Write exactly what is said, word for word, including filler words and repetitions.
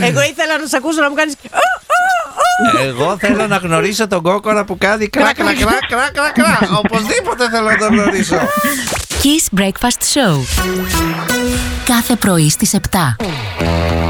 Εγώ ήθελα να σε ακούσω να μου κάνεις. Εγώ θέλω να γνωρίσω τον κόκορα που κάνει κρά κρά κρά κρά κρά κρά. Οπωσδήποτε θέλω να τον γνωρίσω. Kiss Breakfast Show. Κάθε πρωί στις επτά.